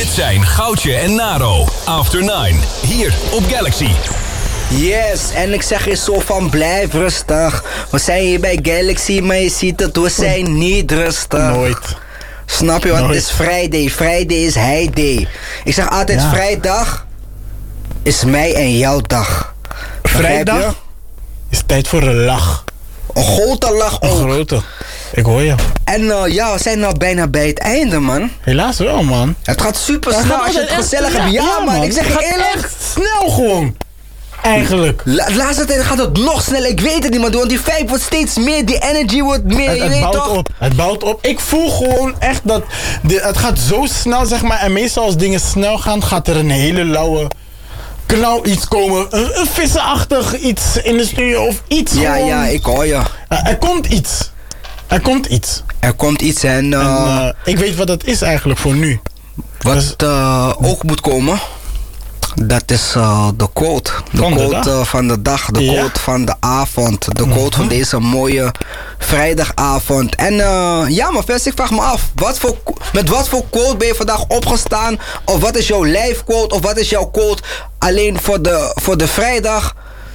Dit zijn Goudje en Naro. After 9. Hier op Galaxy. Yes, en ik zeg je zo van blijf rustig. We zijn hier bij Galaxy, maar je ziet het, we zijn niet rustig. Nooit. Snap je, want het is Friday. Friday is hij day. Ik zeg altijd vrijdag is mij en jouw dag. Vrijdag is tijd voor een lach. Een grote lach ook. Een grote. Ik hoor je. En we zijn nou bijna bij het einde, man. Helaas wel, man. Het gaat super snel als je het gezellig hebt. Ja, man. Ik zeg je eerlijk. Echt snel gewoon. Eigenlijk. De laatste tijd gaat het nog sneller. Ik weet het niet, man. Want die vibe wordt steeds meer. Die energy wordt meer. Je Het weet bouwt toch? op. Het bouwt op. Ik voel gewoon echt dat... Het gaat zo snel, zeg maar. En meestal als dingen snel gaan, gaat er een hele lauwe... knauw iets komen. Een vissenachtig iets in de studio of iets. Ja, gewoon. ja, ik hoor je. Er komt iets. Er komt iets. Er komt iets en... Ik weet wat dat is eigenlijk voor nu. Wat ook moet komen, dat is de quote. De quote van de dag, de quote van de avond, de quote van deze mooie vrijdagavond. En ja, maar Vers, ik vraag me af, met wat voor quote ben je vandaag opgestaan? Of wat is jouw live quote? Of wat is jouw quote alleen voor de vrijdag?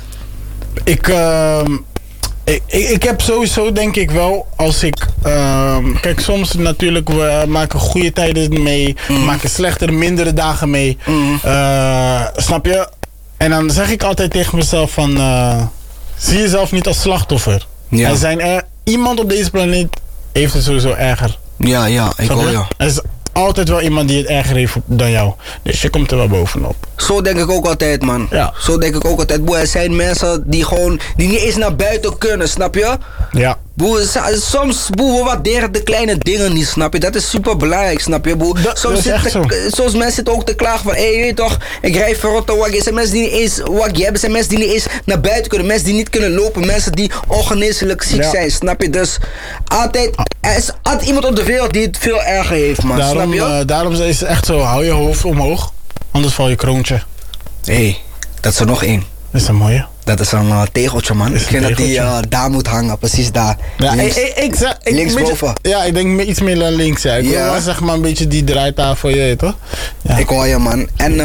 Ik heb sowieso denk ik wel, als ik... kijk, soms natuurlijk, we maken goede tijden mee. Maken slechtere, mindere dagen mee. Snap je? En dan zeg ik altijd tegen mezelf van... zie jezelf niet als slachtoffer. Ja. Iemand op deze planeet heeft het sowieso erger. Ja, ik hoor je. Er is altijd wel iemand die het erger heeft dan jou. Dus je komt er wel bovenop. Zo denk ik ook altijd, man. Ja. Zo denk ik ook altijd. Boe, er zijn mensen die niet eens naar buiten kunnen, snap je? Ja. Boe, soms we waarderen de kleine dingen niet, snap je? Dat is super belangrijk, snap je? Boe, soms mensen zitten ook te klagen van, je weet toch, ik rij verrotte waggie. Er zijn mensen die niet eens waggie hebben. Er zijn mensen die niet eens naar buiten kunnen. Mensen die niet kunnen lopen. Mensen die ongeneeslijk ziek zijn, snap je? Dus er is altijd iemand op de wereld die het veel erger heeft, man. Snap je? Daarom is het echt zo, hou je hoofd omhoog. Anders val je kroontje. Dat is er nog één. Dat is een mooie. Dat is een tegeltje, man. Ik vind dat die daar moet hangen, precies daar. Ja, linksboven. Ja, ik denk iets meer naar links. Ja. Ik wil wel zeg maar een beetje die draaitafel, je weet toch? Ja. Ik hoor je, man. En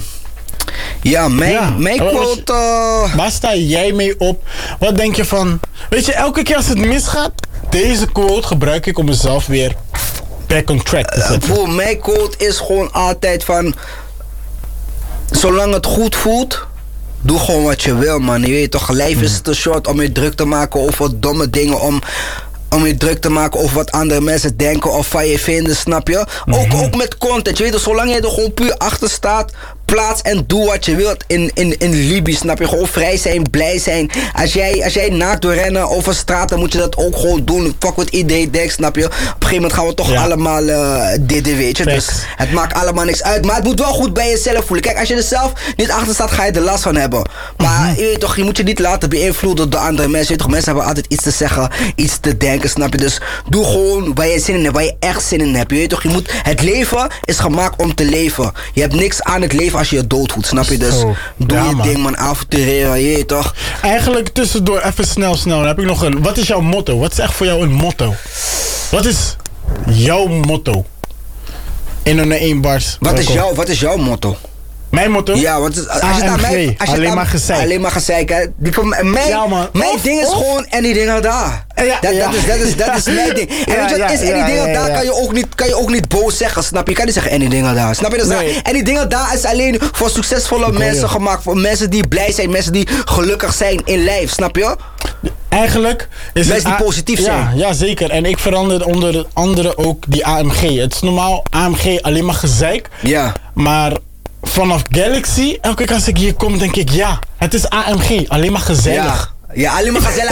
mijn quote... Waar sta jij mee op? Wat denk je van... Weet je, elke keer als het misgaat, deze quote gebruik ik om mezelf weer back on track te zetten. Mijn quote is gewoon altijd van... Zolang het goed voelt, doe gewoon wat je wil, man. Je weet toch, lijf is te short om je druk te maken over domme dingen, om je druk te maken over wat andere mensen denken of van je vinden, snap je? Ook met content, je weet toch, zolang jij er gewoon puur achter staat, plaats en doe wat je wilt in Libië, snap je? Gewoon vrij zijn, blij zijn. Als jij naakt wil rennen over straat, dan moet je dat ook gewoon doen. Fuck wat iedereen denkt, snap je? Op een gegeven moment gaan we toch allemaal dit, weet je? Dus het maakt allemaal niks uit. Maar het moet wel goed bij jezelf voelen. Kijk, als je er zelf niet achter staat, ga je er last van hebben. Maar je weet toch, je moet je niet laten beïnvloeden door andere mensen. Je weet toch, mensen hebben altijd iets te zeggen, iets te denken, snap je? Dus doe gewoon waar je zin in hebt, waar je echt zin in hebt. Je weet toch, het leven is gemaakt om te leven. Je hebt niks aan het leven als je je dood voelt, snap je? Dus doe je ding, man, avontureren, je weet toch? Eigenlijk tussendoor, even snel, dan heb ik nog een... Wat is jouw motto? Wat is echt voor jou een motto? Wat is jouw motto? In een 1 bars. Wat is jouw motto? Mijn motto? Ja, want als je naar mij... Alleen maar gezeik. Alleen maar gezeik, hè. Mijn ding is gewoon en die dingen daar. Dat is mijn ding. En weet je wat is? En die dingen daar kan je ook niet boos zeggen, snap je? Je kan niet zeggen en die dingen daar, snap je? Dus en die dingen daar is alleen voor succesvolle mensen gemaakt. Voor mensen die blij zijn, mensen die gelukkig zijn in lijf, snap je? Eigenlijk is mensen die positief zijn. Ja, zeker. En ik verander onder andere ook die AMG. Het is normaal AMG alleen maar gezeik. Ja. Maar vanaf Galaxy, elke keer als ik hier kom, denk ik het is AMG, alleen maar gezellig. Ja, alleen maar gezellig.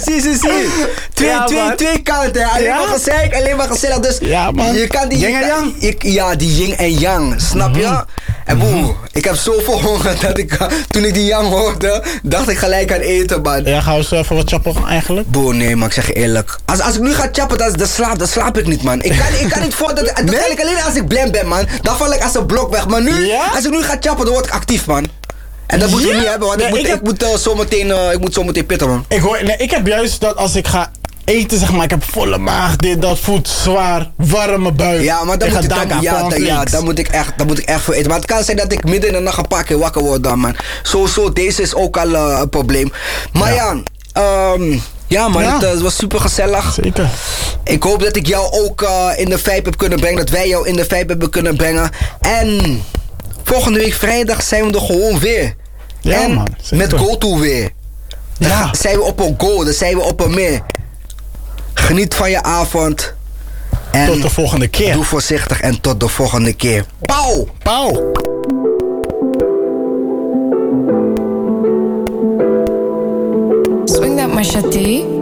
Zie. Twee kanten. Alleen maar gezellig. Dus je kan die yin en yang. Die yin en yang, snap je? En ik heb zoveel honger dat toen ik die yang hoorde, dacht ik gelijk aan eten, man. Ja, gaan we zo even wat chappen eigenlijk? Nee, maar ik zeg je eerlijk. Als ik nu ga chappen, dan slaap ik niet, man. Ik kan niet voor dat kan ik alleen als ik blend ben, man. Dan val ik als een blok weg. Maar nu, als ik nu ga chappen, dan word ik actief, man. En dat moeten we niet hebben, want ik moet zometeen pitten, man. Ik heb juist dat als ik ga eten, zeg maar. Ik heb volle maag, dit, dat, voet, zwaar, warme buik. Ja, maar dan moet, dan moet ik echt voor eten. Maar het kan zijn dat ik midden in de nacht een paar keer wakker word dan, man. Sowieso, deze is ook al een probleem. Maar ja, man, het was super gezellig. Zeker. Ik hoop dat ik jou ook in de vibe heb kunnen brengen. Dat wij jou in de vibe hebben kunnen brengen. En volgende week vrijdag zijn we er gewoon weer. Ja, en man. met GoTo weer. Dan zijn we op een go, dan zijn we op een meer. Geniet van je avond. En tot de volgende keer. Doe voorzichtig en tot de volgende keer. Pauw! Pauw! Swing that machete.